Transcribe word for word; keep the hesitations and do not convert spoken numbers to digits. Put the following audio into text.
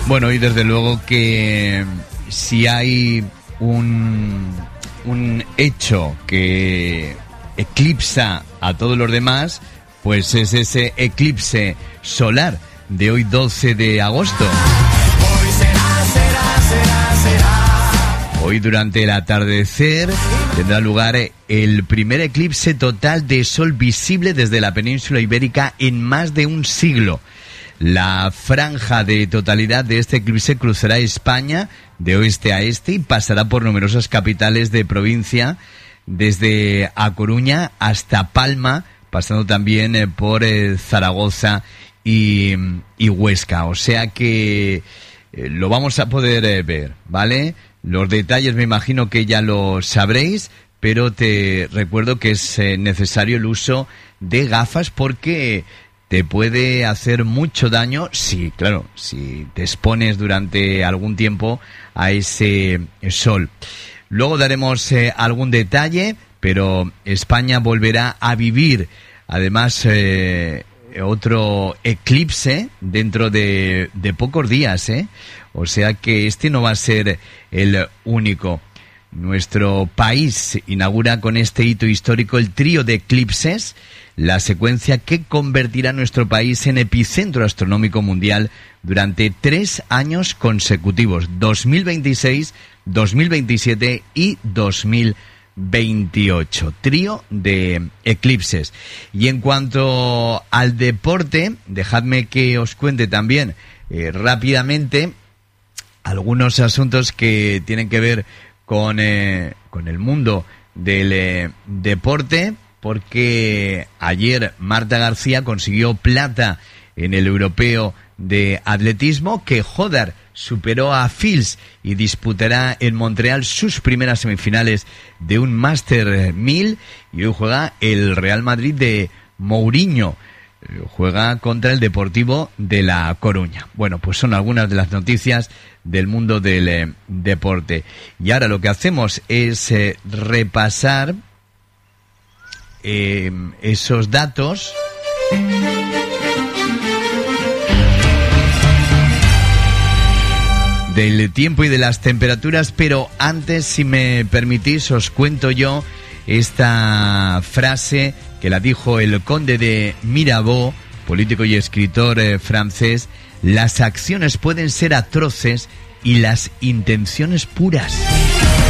Bueno, y desde luego que si hay un, un hecho que eclipsa a todos los demás, pues es ese eclipse solar de hoy doce de agosto. Hoy será, será, será, será. Hoy durante el atardecer tendrá lugar el primer eclipse total de sol visible desde la península ibérica en más de un siglo. La franja de totalidad de este eclipse cruzará España de oeste a este y pasará por numerosas capitales de provincia, desde A Coruña hasta Palma, pasando también eh, por eh, Zaragoza y, y Huesca. O sea que eh, lo vamos a poder eh, ver, ¿vale? Los detalles me imagino que ya lo sabréis, pero te recuerdo que es eh, necesario el uso de gafas porque te puede hacer mucho daño si, claro, si te expones durante algún tiempo a ese sol. Luego daremos eh, algún detalle, pero España volverá a vivir, además, eh, otro eclipse dentro de, de pocos días, ¿eh? O sea que este no va a ser el único. Nuestro país inaugura con este hito histórico el trío de eclipses, la secuencia que convertirá a nuestro país en epicentro astronómico mundial durante tres años consecutivos, dos mil veintiséis, dos mil veintisiete y dos mil veintiocho. Trío de eclipses. Y en cuanto al deporte, dejadme que os cuente también eh, rápidamente algunos asuntos que tienen que ver con, eh, con el mundo del eh, deporte, porque ayer Marta García consiguió plata en el europeo de atletismo, que Hodar superó a Fils y disputará en Montreal sus primeras semifinales de un Master mil, y hoy juega el Real Madrid de Mourinho. Juega contra el Deportivo de La Coruña. Bueno, pues son algunas de las noticias del mundo del eh, deporte. Y ahora lo que hacemos es eh, repasar eh, esos datos del tiempo y de las temperaturas, pero antes, si me permitís, os cuento yo esta frase que la dijo el conde de Mirabeau, político y escritor eh, francés: las acciones pueden ser atroces y las intenciones puras.